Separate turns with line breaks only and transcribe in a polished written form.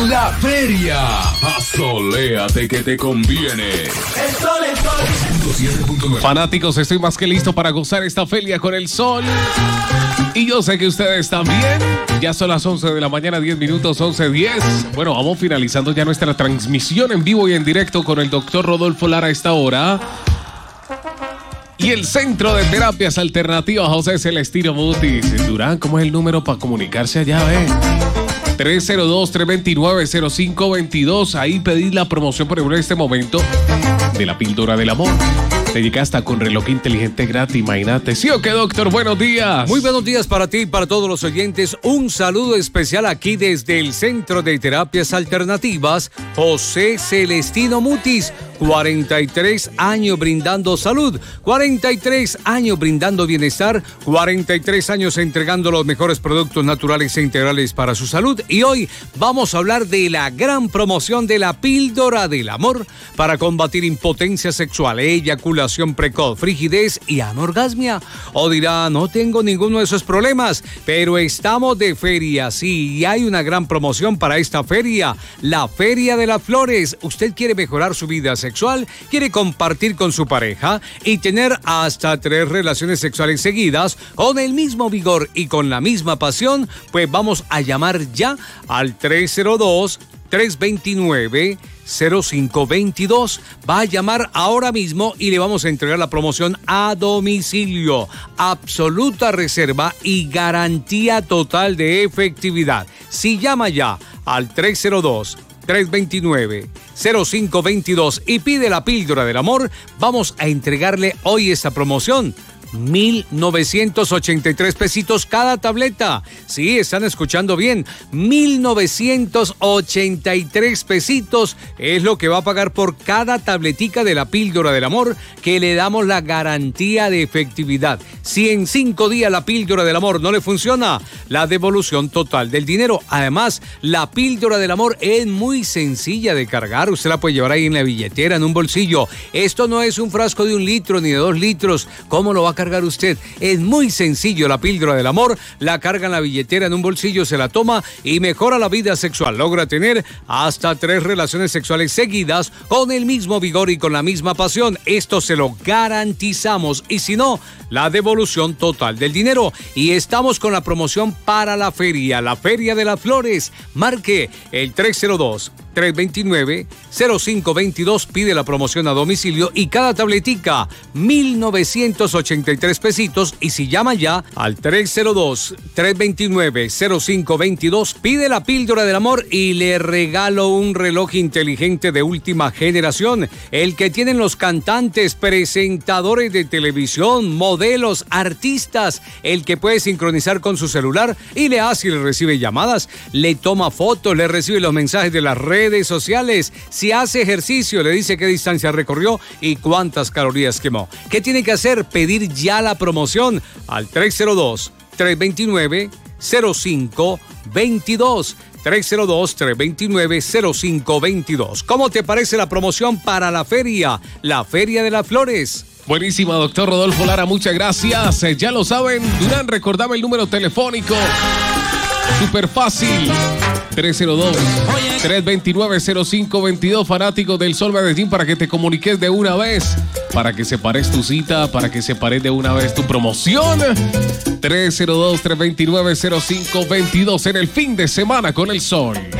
La feria. Asoléate que te conviene.
El sol, el sol.
107.9.
Fanáticos, estoy más que listo para gozar esta feria con el sol. Y yo sé que ustedes también. Ya son las 11 de la mañana, 10 minutos, 11:10. Bueno, vamos finalizando ya nuestra transmisión en vivo y en directo con el doctor Rodolfo Lara a esta hora. Y el Centro de Terapias Alternativas José Celestino Mutis. Durán, ¿cómo es el número para comunicarse allá, 302-329-0522. Ahí pedí la promoción, por ejemplo, en este momento de la píldora del amor. Te llega hasta con reloj inteligente gratis, imagínate. ¿Sí o qué, doctor? Buenos días.
Muy buenos días para ti y para todos los oyentes. Un saludo especial aquí desde el Centro de Terapias Alternativas José Celestino Mutis. 43 años brindando salud, 43 años brindando bienestar, 43 años entregando los mejores productos naturales e integrales para su salud. Y hoy vamos a hablar de la gran promoción de la píldora del amor para combatir impotencia sexual, eyaculación precoz, frigidez y anorgasmia. O dirá, no tengo ninguno de esos problemas, pero estamos de feria, sí, y hay una gran promoción para esta feria, la Feria de las Flores. ¿Usted quiere mejorar su vida sexual? ¿Quiere compartir con su pareja y tener hasta 3 relaciones sexuales seguidas con el mismo vigor y con la misma pasión? Pues vamos a llamar ya al 302-329-0522. Va a llamar ahora mismo y le vamos a entregar la promoción a domicilio. Absoluta reserva y garantía total de efectividad. Si llama ya al 302-329-0522 y pide la píldora del amor, vamos a entregarle hoy esta promoción. 1,983 pesitos cada tableta. Sí, están escuchando bien. 1,983 pesitos es lo que va a pagar por cada tabletica de la píldora del amor, que le damos la garantía de efectividad. Si en 5 días la píldora del amor no le funciona, la devolución total del dinero. Además, la píldora del amor es muy sencilla de cargar. Usted la puede llevar ahí en la billetera, en un bolsillo. Esto no es un frasco de 1 litro ni de 2 litros. ¿Cómo lo va a cargar usted? Es muy sencillo. La píldora del amor la carga en la billetera, en un bolsillo, se la toma y mejora la vida sexual. Logra tener hasta 3 relaciones sexuales seguidas con el mismo vigor y con la misma pasión. Esto se lo garantizamos, y si no, la devolución total del dinero. Y estamos con la promoción para la Feria de las Flores. Marque el 302-329-0522, pide la promoción a domicilio y cada tabletica 1,983 pesitos. Y si llama ya al 302-329-0522, pide la píldora del amor y le regalo un reloj inteligente de última generación, el que tienen los cantantes, presentadores de televisión, modelos, artistas, el que puede sincronizar con su celular y le hace y le recibe llamadas, le toma fotos, le recibe los mensajes de las redes sociales. Si hace ejercicio, le dice qué distancia recorrió y cuántas calorías quemó. ¿Qué tiene que hacer? Pedir ya la promoción al 302-329-0522. 302-329-0522. ¿Cómo te parece la promoción para la Feria de las Flores?
Buenísima, doctor Rodolfo Lara, muchas gracias. Ya lo saben, Durán, recordame el número telefónico. Súper fácil. 302-329-0522, fanático del Sol Medellín, para que te comuniques de una vez, para que separes tu cita, para que separes de una vez tu promoción. 302-329-0522 en el fin de semana con el Sol.